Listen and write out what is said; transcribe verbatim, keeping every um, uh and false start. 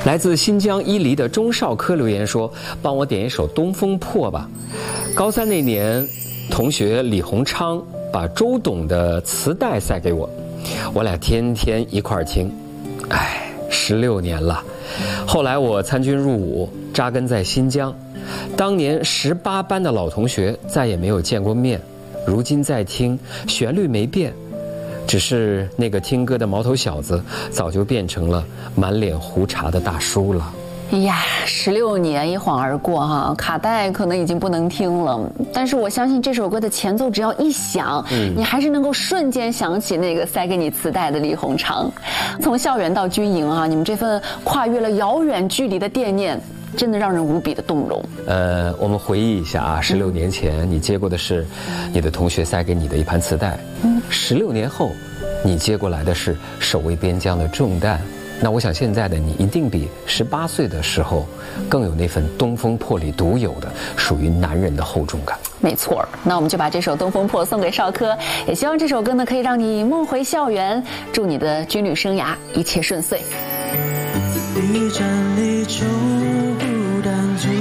来自新疆伊犁的钟少科留言说：“帮我点一首《东风破》吧。”高三那年，同学李洪昌把周董的磁带塞给我，我俩天天一块儿听。哎，十六年了。后来我参军入伍，扎根在新疆。当年十八班的老同学再也没有见过面，如今再听，旋律没变。只是那个听歌的毛头小子，早就变成了满脸胡茬的大叔了。 哎呀，十六年一晃而过哈，卡带可能已经不能听了，但是我相信这首歌的前奏只要一响，嗯、你还是能够瞬间想起那个塞给你磁带的李洪昌。从校园到军营啊，你们这份跨越了遥远距离的惦念，真的让人无比的动容。 呃，我们回忆一下啊，十六年前你接过的是你的同学塞给你的一盘磁带，嗯，十六年后，你接过来的是守卫边疆的重担。那我想现在的你一定比十八岁的时候更有那份东风破里独有的属于男人的厚重感。 没错，那我们就把这首《东风破》送给少科，也希望这首歌呢可以让你梦回校园，祝你的军旅生涯一切顺遂。 一站立就不单足